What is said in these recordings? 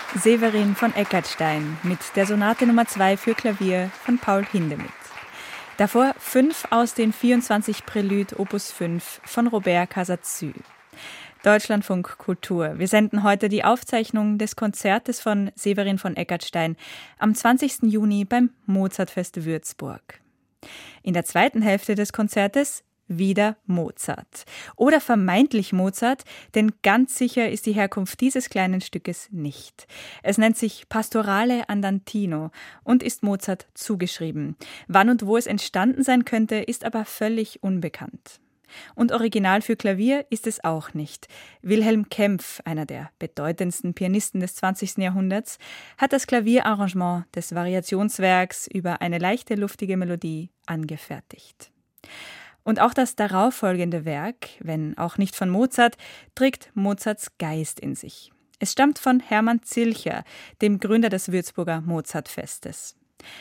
Severin von Eckartstein mit der Sonate Nummer 2 für Klavier von Paul Hindemith. Davor 5 aus den 24 Prälud Opus 5 von Robert Casadesus. Deutschlandfunk Kultur. Wir senden heute die Aufzeichnung des Konzertes von Severin von Eckartstein am 20. Juni beim Mozartfest Würzburg. In der zweiten Hälfte des Konzertes wieder Mozart. Oder vermeintlich Mozart, denn ganz sicher ist die Herkunft dieses kleinen Stückes nicht. Es nennt sich Pastorale Andantino und ist Mozart zugeschrieben. Wann und wo es entstanden sein könnte, ist aber völlig unbekannt. Und original für Klavier ist es auch nicht. Wilhelm Kempff, einer der bedeutendsten Pianisten des 20. Jahrhunderts, hat das Klavierarrangement des Variationswerks über eine leichte, luftige Melodie angefertigt. Und auch das darauffolgende Werk, wenn auch nicht von Mozart, trägt Mozarts Geist in sich. Es stammt von Hermann Zilcher, dem Gründer des Würzburger Mozartfestes.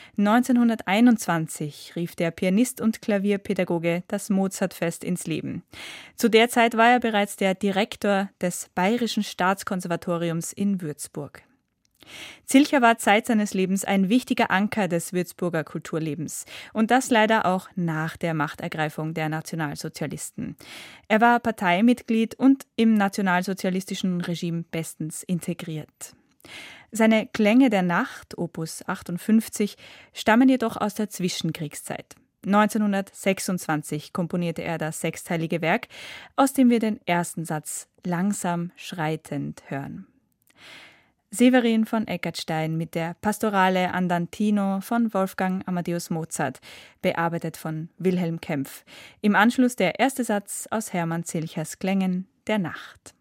1921 rief der Pianist und Klavierpädagoge das Mozartfest ins Leben. Zu der Zeit war er bereits der Direktor des Bayerischen Staatskonservatoriums in Würzburg. Zilcher war Zeit seines Lebens ein wichtiger Anker des Würzburger Kulturlebens und das leider auch nach der Machtergreifung der Nationalsozialisten. Er war Parteimitglied und im nationalsozialistischen Regime bestens integriert. Seine Klänge der Nacht, Opus 58, stammen jedoch aus der Zwischenkriegszeit. 1926 komponierte er das sechsteilige Werk, aus dem wir den ersten Satz langsam schreitend hören. Severin von Eckartstein mit der Pastorale Andantino von Wolfgang Amadeus Mozart, bearbeitet von Wilhelm Kempff. Im Anschluss der erste Satz aus Hermann Zilchers Klängen der Nacht.